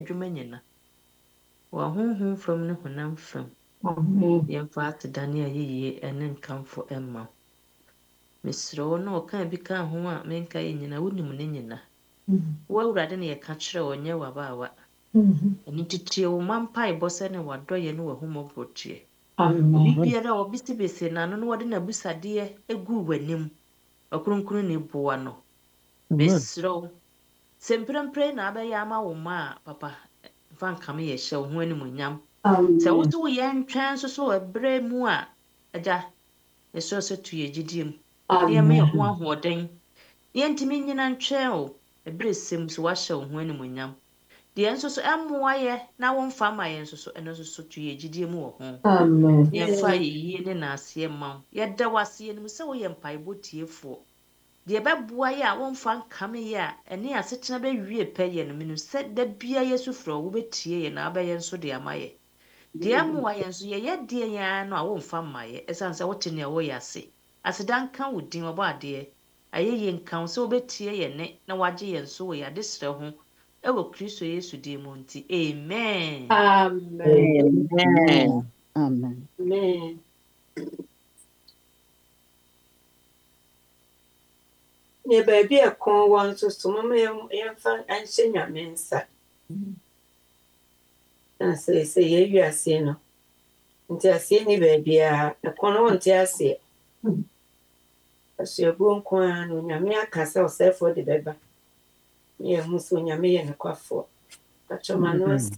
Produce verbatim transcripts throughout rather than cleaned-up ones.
adwuma nyina. Wa honhom fam ne honam fam. Amen. Yɛmfa atedane a yɛyie ɛne nkamfo ɛma. Mesrɛ na ɔka bi ka ho a menka yɛ nyina wonim ne nyina. Wo Awurade ne yɛka kyerɛ wo nyɛ wabaawa. Ɛno nti tie wo ma mpaebɔ sɛ ne wadɔyɛ ne wahomɔborɔtie. Obi Amen. biara a ɔbisibisi n'ano na wɔde n'abusadeɛ egu w'anim. Ɔkronkron ne boa no. Mesrɛ wo sɛ mprɛmprɛ na abɛyɛ ama wo ma a papa mfa nkame yɛ hyɛ wo ho animuonyam. Sɛ wo Amen. so woyɛ ntwɛn nso so ɛbrɛ mu a agya yɛsrɛ sɛ to yɛ gyidie mu. Na yɛma yɛ ho Amen. ahoɔden. Yɛntumi nyina ntwɛn o. Ɛbrɛ sɛm so wahyɛ wo ho animuonyam. Deɛ nso so ɛmmoa yɛ na wɔmfa ma yɛn nso so ɛno nso so to yɛ gyidie mu wɔ ho. Amen. Yɛmfa yɛyie ne n'aseɛ ma wo. Yɛda wo ase yɛnim sɛ woyɛ mpaebɔ tiefoɔ. Deɛ bɛboa yɛ a wɔmfa nkame yɛ a ɛne asetena bɛwie pɛ yɛ no menim sɛ da bia Yesu frɛ wo wobɛtie yɛ na abɛyɛ nso de ama yɛ. Deɛ mmoa yɛn nso yɛyɛ deɛ yɛn no a wɔmfa mma yɛ ɛsiane sɛ wote nea wɔyɛ ase. Aseda nka wo din ɔbɔ adeɛ. Ayɛyie nka wo sɛ wobɛtie yɛ ne na wagye yɛn so wɔ yɛ adesrɛ ho ɛwɔ Kristo Yesu din mu nti amen. Amen. Amen. Amen. Amen. Ne baabi a ɛkɔn wɔ nso so mama yɛmfa anhyɛ Nyame nsa. Na sɛ sɛ yɛawi aseɛ no nti aseɛ ni baabiara ɛkɔn no wɔnte aseɛ. Asuabuo nko ara no Nyame aka sɛ ɔsɛefoɔ de bɛba. Ne yɛhu sɛ Nyame yɛ nokwafoɔ. Atwama no ase.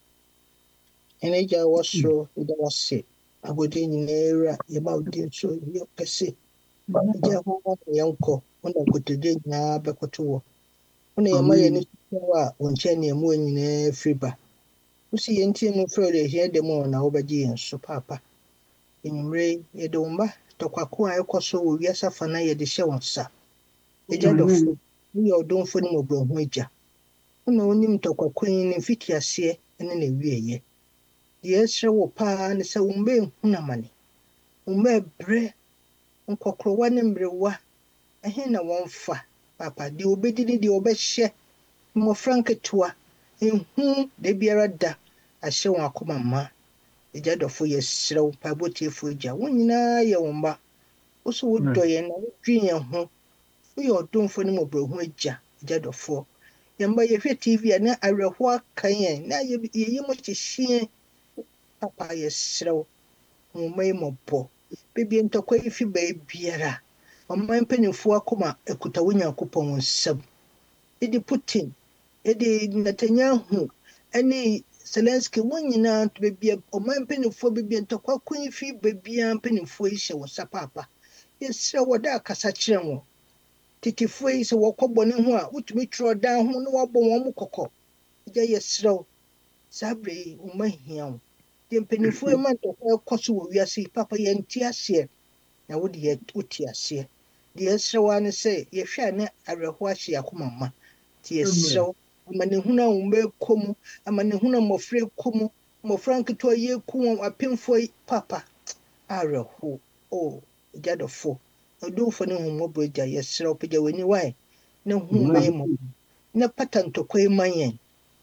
Ene gya wɔ soro ida wase. Abɔde nyinaa wura yɛma wo din so yɛ kɛse. Gya ho ho yɛnkɔ. Wona nkotodwe nyinaa bɛkoto wɔ. Wona yɛma yɛ ne so a wo nkyɛn ne ɛmu nyinaa firi ba. Wosi yɛn tie mu frɛ de hia dem na wobɛgye yɛn so papa. Enyimire yɛde wo mba tɔkwako a ɛkɔ so wɔ wiase afa na yɛde hyɛ wɔn nsa. Agya dɔfo, woyɛ ɔdomfo ne mmɔborɔhu agya. Wona wonim tɔkwako yi ne mfitiaseɛ ne ne wieyɛ. Deɛ ɛsrɛ wo paa ne sɛ wo mma ehunu amane. Wo mma ɛbrɛ nkɔkorɔwa ne mmerewa. Ɛhe na wɔmfa papa deɛ obɛdi ne deɛ ɔbɛhyɛ mmɔfra nketewa. Ehu da biara da ahyɛ wɔn akoma ma. Agya dɔfo yɛsrɛ wo mpaebɔtiefoɔ agya. Wo nyinaa yɛ wo mba. Wo so wodɔ yɛn na wodwe yɛn ho. Woyɛ ɔdomfo ne mmɔborɔhu agya. Agya dɔfo. Yɛn ba yɛhwɛ T V a na awerɛhoɔ aka yɛn na yɛyɛ mo hyehyeɛ. Papa yɛsrɛ wo. Wo mma yi mmɔbɔ. Baabi ntɔkwa yi fi baabiara. Ɔman mpanimfoɔ akoma akuta wo Nyankopɔn wo nsam. Ɛde Putin, ɛde Netanyahu, ɛne Zelensky wɔn nyinaa nto baabi ɔman mpanimfoɔ baabi ntɔkwa kɔ yi fi baabiara mpanimfoɔ yi hyɛ wo nsa papa. Yɛsrɛ wo da akasa kyerɛ wɔn. Titifoɔ yi sɛ wɔkɔ bɔne ho a wotumi twerɛ dan ho na wɔabɔ wɔn mo kɔkɔ. Agya yɛsrɛ wo. Saa bere yi wo mma hia wo. Deɛ mpanimfoɔ yi ma ntɔkwa ɛkɔ so wɔ wiase yi papa yɛnte aseɛ na wode yɛ wote aseɛ. Deɛ yɛsrɛ wo ne sɛ yɛhwɛ a ne awerɛhoɔ ahyɛ akoma ma. Nti yɛsrɛ wo amanehunu a wo mma ɛkɔ mu, amanehunu a mmɔfra ɛkɔ mu, mmɔfra nketewa yi ɛkɔ wɔn apemfoɔ yi papa awerɛhoɔ. O agya dɔfo. Ɔdomfo ne hummɔborɔ agya yɛsrɛ wo pagya w'ani wae na hu mma yi mmɔbɔ. Na pata ntɔkwa yi ma yɛn.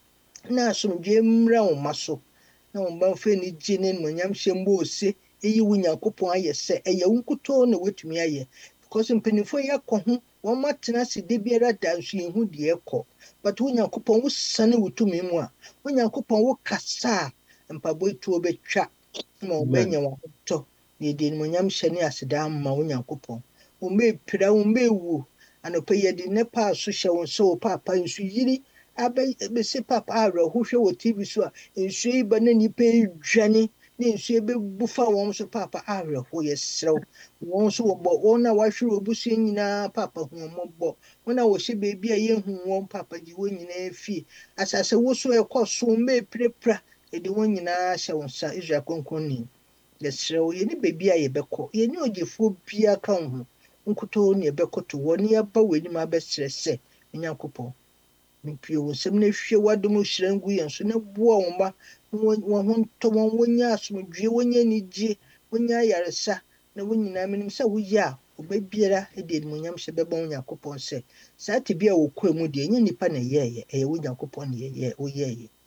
Na asomdwoe mmra wo mma so. Na wo mma mfa ani gye ne animuonyam hyɛ mbɔ ose. Eyi wo Nyankopɔn ayɛ sɛ ɛyɛ wo nkutoo na woatumi ayɛ. Because mpanimfoɔ yi akɔ ho wɔn matena ase da biara da nso yɛhu deɛ ɛkɔ. But wo Nyankopɔn wo sane wo tumi mu a wo Nyankopɔn wo kasa a mpaebɔ tuo bɛtwa ma wo mma anya wɔn ahotɔ na yɛde animuonyam hyɛ ne aseda ama wo Nyankopɔn. Wo mma ɛpira wo mma ɛwu anɔpa yɛde nnepa so hyɛ wo nsa wɔ papa nso yiri abɛsi papa awerɛho hwɛ wɔ T V so a nsuo yi ba na nnipa ɛdwane na nsuo bɛbu fa wɔn so papa awerɛho yɛsrɛ wo. Wɔn nso wɔbɔ wɔn a wɔahwere wɔbusua nyinaa papa hu wɔn mmɔbɔ. Wɔn a wɔhyɛ baabi a yɛhu wɔn papa gye wɔn nyinaa fie. Asase wo so ɛkɔ so mma ɛpirapira yɛde wɔn nyinaa hyɛ wo nsa Israel Kronkronni. Yɛsrɛ wo yɛne baabi a yɛbɛkɔ yɛne ogyefoɔ biara ka wo ho. Nkutoo ne yɛbɛkoto wɔ ne yɛba w'anim abɛsrɛ sɛ Nyankopɔn mpie wo nsɛm na hwie w'adom hyerɛn gu yɛn so na boa wo mma wɔn ho ntɔ wɔn wɔnya asomdwoe wɔnya anigye wɔnya ayaresa na wɔn nyinaa menim sɛ woyɛ a ɔba biara de animuonyam hyɛ bɛbɔ wo Nyankopɔn sɛ saa te bi a wɔkɔɔ mu deɛ ɛnyɛ nnipa na ɛyɛɛyɛ ɛyɛ wo Nyankopɔn na ɛyɛ woyɛɛyɛ.